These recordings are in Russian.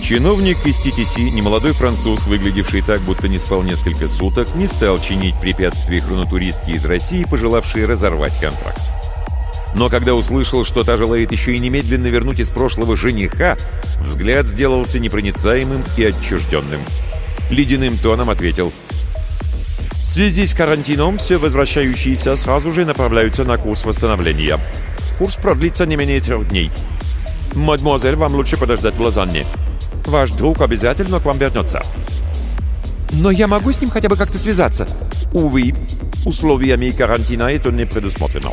Чиновник из ТТС, немолодой француз, выглядевший так, будто не спал несколько суток, не стал чинить препятствий хронотуристке из России, пожелавшей разорвать контракт. Но когда услышал, что та желает еще и немедленно вернуть из прошлого жениха, взгляд сделался непроницаемым и отчужденным. Ледяным тоном ответил: «В связи с карантином все возвращающиеся сразу же направляются на курс восстановления. Курс продлится не менее 3 дней. Мадемуазель, вам лучше подождать в Лозанне. Ваш друг обязательно к вам вернется». «Но я могу с ним хотя бы как-то связаться?» «Увы, условиями карантина это не предусмотрено».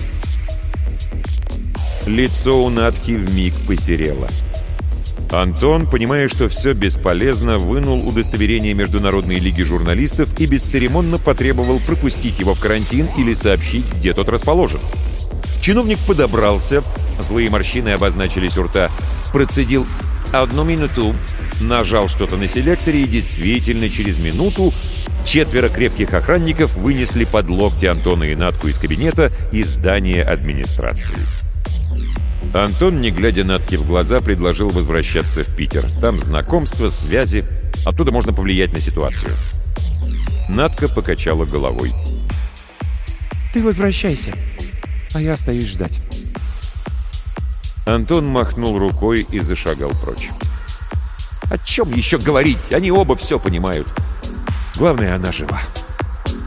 Лицо у Натки вмиг посерело. Антон, понимая, что все бесполезно, вынул удостоверение Международной лиги журналистов и бесцеремонно потребовал пропустить его в карантин или сообщить, где тот расположен. Чиновник подобрался, злые морщины обозначились у рта, процедил: «Одну минуту», нажал что-то на селекторе, и действительно через минуту 4 крепких охранников вынесли под локти Антона и Натку из кабинета и здания администрации. Антон, не глядя Натке в глаза, предложил возвращаться в Питер. Там знакомства, связи, оттуда можно повлиять на ситуацию. Натка покачала головой. «Ты возвращайся, а я остаюсь ждать». Антон махнул рукой и зашагал прочь. О чем еще говорить? Они оба все понимают. Главное, она жива.